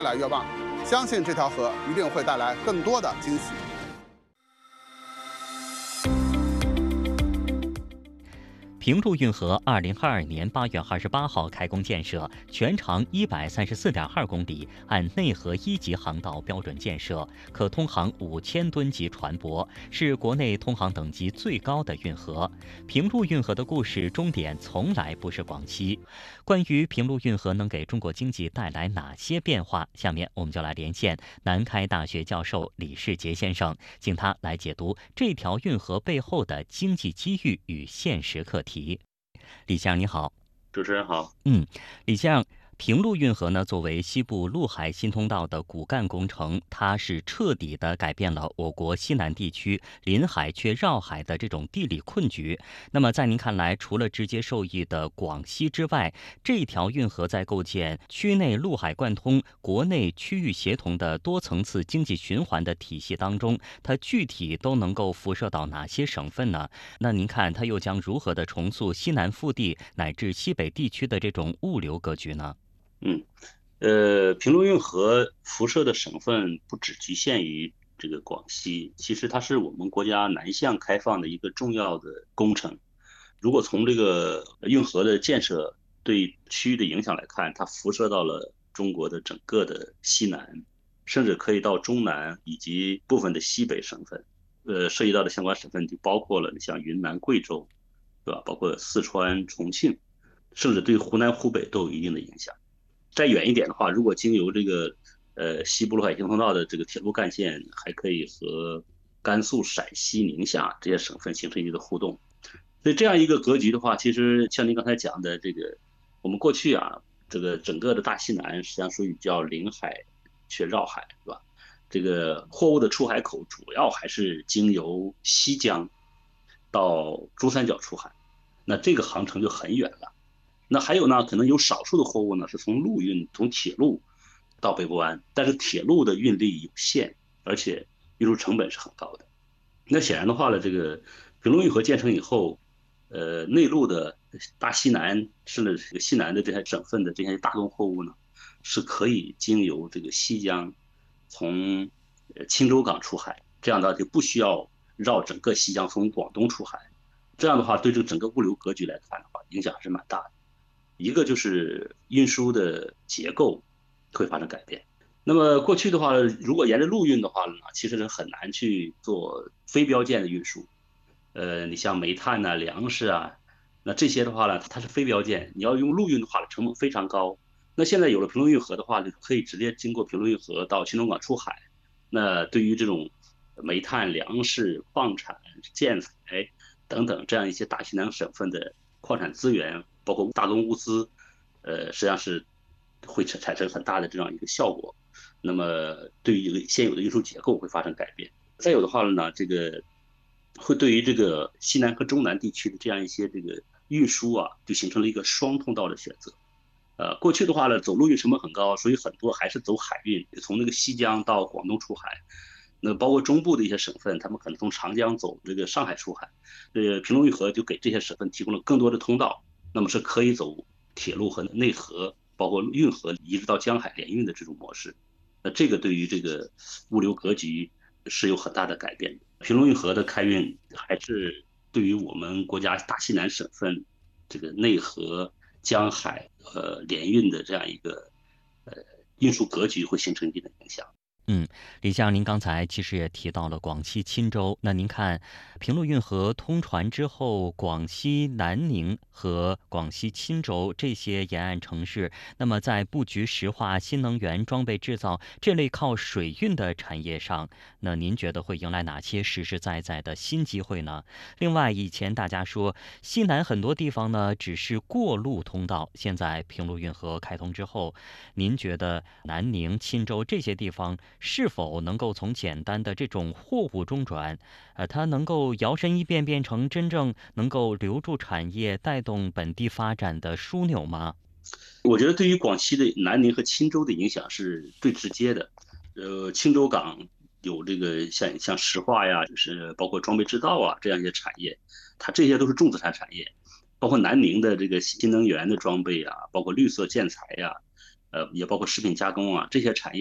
越来越旺，相信这条河一定会带来更多的惊喜。 平陆运河2022年8月28号开工建设，全长134.2公里，按内河1级航道标准建设，可通航5000吨级船舶，是国内通航等级最高的运河。平陆运河的故事终点从来不是广西。关于平陆运河能给中国经济带来哪些变化，下面我们就来连线南开大学教授李世杰先生，请他来解读这条运河背后的经济机遇与现实课题。李先生你好。 主持人好。 李先生，平陆运河呢，作为西部陆海新通道的骨干工程，它是彻底的改变了我国西南地区临海却绕海的这种地理困局。那么在您看来，除了直接受益的广西之外，这条运河在构建区内陆海贯通、国内区域协同的多层次经济循环的体系当中，它具体都能够辐射到哪些省份呢？那您看，它又将如何的重塑西南腹地乃至西北地区的这种物流格局呢？ 平陆运河辐射的省份不只局限于这个广西，其实它是我们国家南向开放的一个重要的工程。如果从这个运河的建设对区域的影响来看，它辐射到了中国的整个的西南，甚至可以到中南以及部分的西北省份。涉及到的相关省份就包括了像云南、贵州，对吧？包括四川、重庆，甚至对湖南、湖北都有一定的影响。再远一点的话，如果经由这个西部陆海新通道的这个铁路干线，还可以和甘肃、陕西、宁夏这些省份形成一个互动。所以这样一个格局的话，其实像您刚才讲的这个，我们过去啊，这个整个的大西南实际上属于叫临海却绕海，对吧？这个货物的出海口主要还是经由西江到珠三角出海，那这个航程就很远了。那还有呢，可能有少数的货物呢是从陆运、从铁路到北部湾，但是铁路的运力有限，而且运输成本是很高的。那显然的话呢，这个平陆运河建成以后，内陆的大西南甚至这个西南的这些省份的这些大宗货物呢，是可以经由这个西江从青州港出海，这样的话就不需要绕整个西江从广东出海。这样的话，对这个整个物流格局来看的话，影响还是蛮大的。一个就是运输的结构会发生改变。那么过去的话，如果沿着陆运的话呢，其实是很难去做非标件的运输。你像煤炭呐、粮食啊，那这些的话呢，它是非标件，你要用陆运的话，成本非常高。那现在有了平陆运河的话，就可以直接经过平陆运河到青州港出海。那对于这种煤炭、粮食、矿产、建材等等这样一些大西南省份的矿产资源，包括大宗物资，实际上是会产生很大的这样一个效果。那么对于一个现有的运输结构会发生改变。再有的话呢，这个会对于这个西南和中南地区的这样一些这个运输啊，就形成了一个双通道的选择。过去的话呢，走陆运成本很高，所以很多还是走海运，从那个西江到广东出海。那包括中部的一些省份，他们可能从长江走这个上海出海。平陆运河就给这些省份提供了更多的通道，那么是可以走铁路和内河，包括运河一直到江海联运的这种模式。那这个对于这个物流格局是有很大的改变的。平陆运河的开运还是对于我们国家大西南省份这个内河、江海联运的这样一个运输格局会形成一定的影响。 李先生，您刚才其实也提到了广西钦州，那您看平陆运河通船之后，广西南宁和广西钦州这些沿岸城市，那么在布局石化、新能源、装备制造这类靠水运的产业上，那您觉得会迎来哪些实实在在的新机会呢？另外，以前大家说西南很多地方呢只是过路通道，现在平陆运河开通之后，您觉得南宁、钦州这些地方是否能够从简单的这种货物中转，它能够摇身一变变成真正能够留住产业、带动本地发展的枢纽吗？ 我觉得对于广西的南宁和钦州的影响是最直接的。钦州港有这个像石化呀，就是包括装备制造啊这样一些产业，它这些都是重资产产业。包括南宁的这个新能源的装备啊，包括绿色建材呀， 也包括食品加工啊这些产业。